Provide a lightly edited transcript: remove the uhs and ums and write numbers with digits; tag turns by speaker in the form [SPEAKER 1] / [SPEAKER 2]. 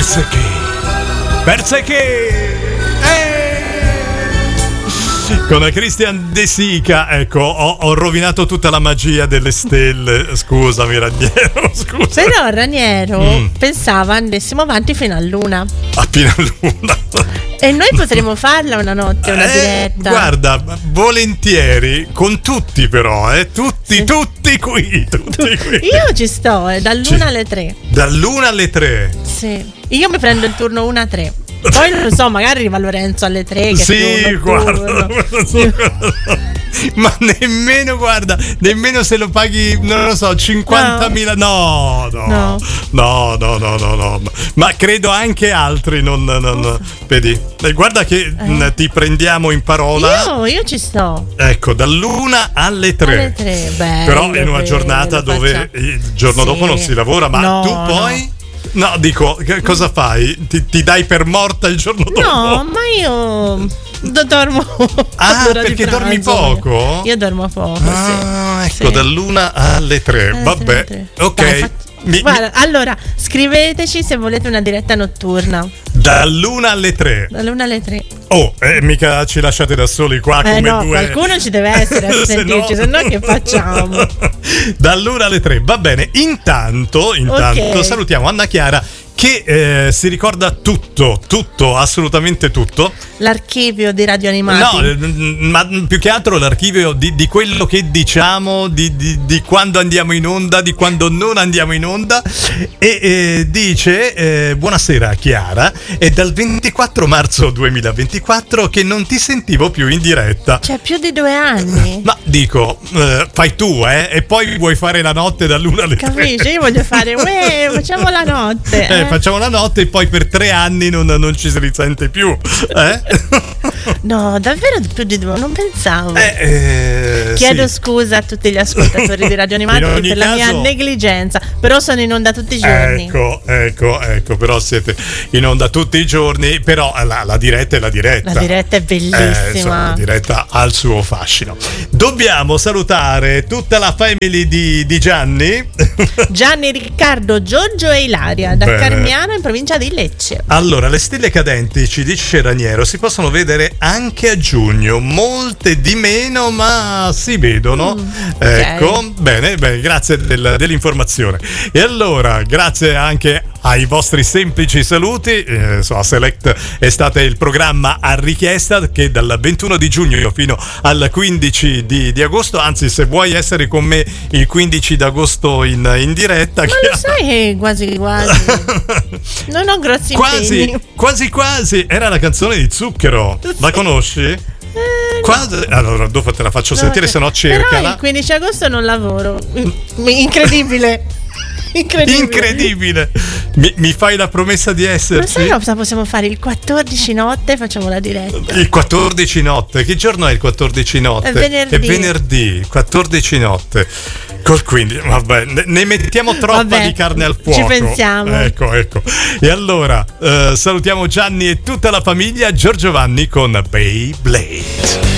[SPEAKER 1] Perché con Christian De Sica, ecco, ho rovinato tutta la magia delle stelle. Scusami, Raniero, scusa.
[SPEAKER 2] Però Raniero pensava andessimo avanti fino a luna.
[SPEAKER 1] Fino a luna.
[SPEAKER 2] E noi potremo farla una notte, una diretta.
[SPEAKER 1] Guarda, volentieri, con tutti però, tutti qui.
[SPEAKER 2] Io ci sto, dall'1 alle 3.
[SPEAKER 1] Dall'1 alle 3?
[SPEAKER 2] Sì. Io mi prendo il turno 1 a 3. Poi non lo so, magari arriva Lorenzo alle 3. Che
[SPEAKER 1] sì, guarda. Ma nemmeno se lo paghi, non lo so, 50.000. No. Ma credo anche altri non. Vedi,
[SPEAKER 2] guarda
[SPEAKER 1] che ti prendiamo in parola.
[SPEAKER 2] Io ci sto.
[SPEAKER 1] Ecco, dall'1 alle 3.
[SPEAKER 2] Alle 3, bello,
[SPEAKER 1] però in una giornata dove il giorno dopo non si lavora, ma tu poi. No, dico, cosa fai? Ti dai per morta il giorno dopo? No,
[SPEAKER 2] ma io dormo.
[SPEAKER 1] Perché dormi poco?
[SPEAKER 2] Io dormo poco,
[SPEAKER 1] sì. Ecco, dall'1 alle 3. Vabbè, 3. Ok.
[SPEAKER 2] Guarda, allora scriveteci se volete una diretta notturna.
[SPEAKER 1] Dall'1 alle 3.
[SPEAKER 2] Dall'1 alle 3.
[SPEAKER 1] Oh, mica ci lasciate da soli qua come
[SPEAKER 2] no,
[SPEAKER 1] due.
[SPEAKER 2] Qualcuno ci deve essere a sentirci, se no che facciamo?
[SPEAKER 1] Dall'1 alle 3, va bene. Intanto salutiamo Anna Chiara che si ricorda tutto, assolutamente tutto.
[SPEAKER 2] L'archivio di Radio Animati.
[SPEAKER 1] No, ma più che altro l'archivio di quello che diciamo, di quando andiamo in onda, di quando non andiamo in onda. E dice, buonasera Chiara, è dal 24 marzo 2024 che non ti sentivo più in diretta.
[SPEAKER 2] Cioè più di 2 anni.
[SPEAKER 1] Ma dico, fai tu, e poi vuoi fare la notte dall'1 alle 3.
[SPEAKER 2] Capisci? Io voglio fare, facciamo la notte.
[SPEAKER 1] Facciamo la notte e poi per 3 anni non ci si risente più.
[SPEAKER 2] No, davvero più di 2, non pensavo. Chiedo scusa a tutti gli ascoltatori di Radio Animati per la mia negligenza, però sono in onda tutti i giorni.
[SPEAKER 1] Ecco, però siete in onda tutti i giorni, però la diretta è la diretta.
[SPEAKER 2] La diretta è bellissima.
[SPEAKER 1] La diretta ha il suo fascino. Dobbiamo salutare tutta la family di Gianni.
[SPEAKER 2] Gianni, Riccardo, Giorgio e Ilaria da Carmiano in provincia di Lecce.
[SPEAKER 1] Allora, le stelle cadenti, ci dice Raniero, si possono vedere anche a giugno, molte di meno, ma si vedono. Ecco, bene, grazie dell'informazione. E allora, grazie anche ai vostri semplici saluti. Select è stato il programma a richiesta che dal 21 di giugno fino al 15 di agosto, anzi se vuoi essere con me il 15 d'agosto in diretta.
[SPEAKER 2] Ma lo sai che quasi non ho grossi impegni.
[SPEAKER 1] Quasi era la canzone di Zucchero, la conosci? Quasi. Allora dopo te la faccio sentire, se no cercala.
[SPEAKER 2] Però il 15 agosto non lavoro. Incredibile.
[SPEAKER 1] Mi fai la promessa di esserci?
[SPEAKER 2] Non sai cosa possiamo fare il 14 notte, facciamo la diretta.
[SPEAKER 1] Il 14 notte? Che giorno è il 14 notte?
[SPEAKER 2] È venerdì
[SPEAKER 1] 14 notte. Quindi vabbè, ne mettiamo troppa di carne al fuoco.
[SPEAKER 2] Ci pensiamo.
[SPEAKER 1] Ecco. E allora salutiamo Gianni e tutta la famiglia. Giorgio Vanni con Beyblade.